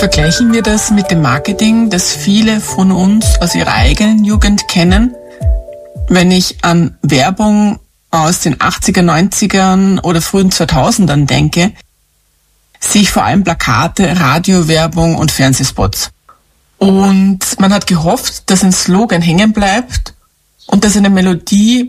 Vergleichen wir das mit dem Marketing, das viele von uns aus ihrer eigenen Jugend kennen. Wenn ich an Werbung aus den 80er, 90ern oder frühen 2000ern denke, sehe ich vor allem Plakate, Radiowerbung und Fernsehspots. Und man hat gehofft, dass ein Slogan hängen bleibt und dass eine Melodie